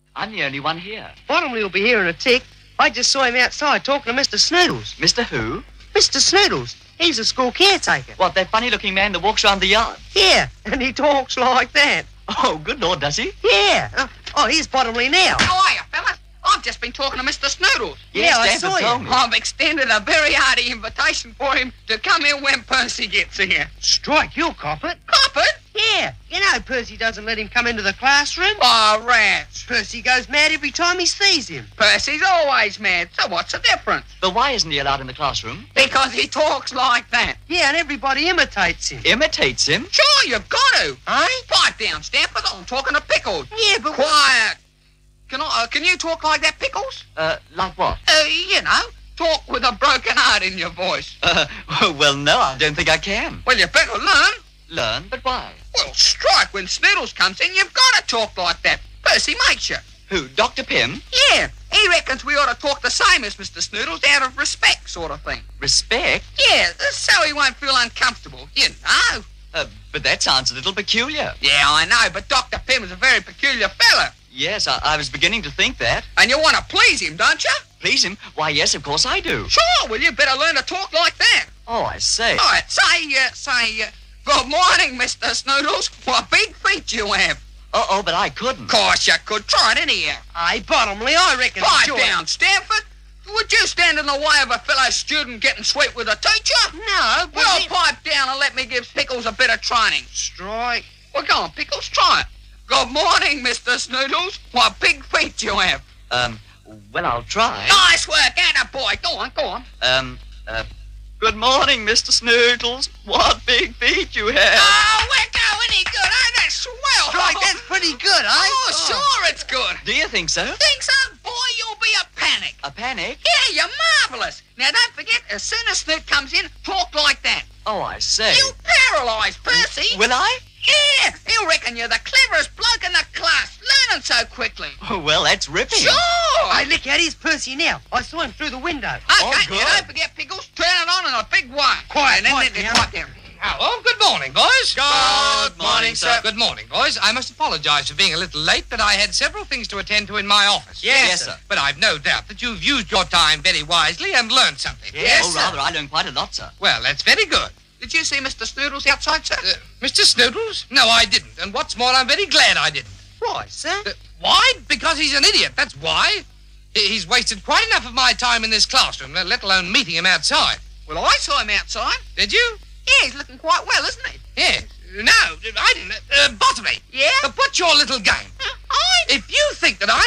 I'm the only one here. Bottomley will be here in a tick. I just saw him outside talking to Mr. Snoodles. Mr. Who? Mr. Snoodles. He's the school caretaker. What, that funny-looking man that walks around the yard? Yeah, and he talks like that. Oh, good Lord, does he? Yeah. Oh, here's Bottomley now. How are you, fellas? I've just been talking to Mr. Snoodles. Yeah, I Stanford saw you. told me. I've extended a very hearty invitation for him to come in when Percy gets here. Strike, you'll cop it. Cop it? Yeah. You know Percy doesn't let him come into the classroom. Oh, rats. Percy goes mad every time he sees him. Percy's always mad, so what's the difference? But why isn't he allowed in the classroom? Because he talks like that. Yeah, and everybody imitates him. Imitates him? Sure, you've got to. Eh? Pipe down, Stanford. I'm talking to Pickles. Yeah, but... Quiet. Can you talk like that, Pickles? Like what? You know, talk with a broken heart in your voice. Well, no, I don't think I can. Well, you better learn. Learn? But why? Well, strike, when Snoodles comes in, you've got to talk like that. Percy makes you. Who, Dr. Pym? Yeah, he reckons we ought to talk the same as Mr. Snoodles, out of respect sort of thing. Respect? Yeah, so he won't feel uncomfortable, you know. But that sounds a little peculiar. Yeah, I know, but Dr. Pym's a very peculiar fella. Yes, I was beginning to think that. And you want to please him, don't you? Please him? Why, yes, of course I do. Sure, well, you better learn to talk like that. Oh, I say. All right, say, good morning, Mr. Snoodles. What big feet you have. Oh, but I couldn't. Course you could. Try it anyhow. Hey, Bottomley, I reckon... Pipe sure. down, Stanford. Would you stand in the way of a fellow student getting sweet with a teacher? No, but... Well, pipe down and let me give Pickles a bit of training. Strike. Well, go on, Pickles, try it. Good morning, Mr. Snoodles. What big feet you have. Well, I'll try. Nice work, attaboy. Go on. Good morning, Mr. Snoodles. What big feet you have. Oh, we're going any good, eh? That's swell. Strike, that's pretty good, eh? Oh, sure it's good. Do you think so? Think so, boy? You'll be a panic. A panic? Yeah, you're marvellous. Now, don't forget, as soon as Snoot comes in, talk like that. Oh, I say. You paralyse Percy. Will I? Yeah, he'll reckon you're the cleverest bloke in the class, learning so quickly. Oh, well, that's ripping. Sure. Hey, look out, here's Percy now. I saw him through the window. Okay, good. now don't forget, Pickles, turn it on in a big way. Quiet, And then quiet, quiet down. Hello, good morning, boys. Good morning, sir. Good morning, boys. I must apologize for being a little late, but I had several things to attend to in my office. Yes, sir. But I've no doubt that you've used your time very wisely and learned something. Yes, Oh, sir. rather, I learned quite a lot, sir. Well, that's very good. Did you see Mr. Snoodles outside, sir? Mr. Snoodles? No, I didn't. And what's more, I'm very glad I didn't. Why, sir? Why? Because he's an idiot, that's why. He's wasted quite enough of my time in this classroom, let alone meeting him outside. Well, I saw him outside. Did you? Yeah, he's looking quite well, isn't he? Yes. No, I didn't. Bottomley. Yeah? Put your little game. I If you think that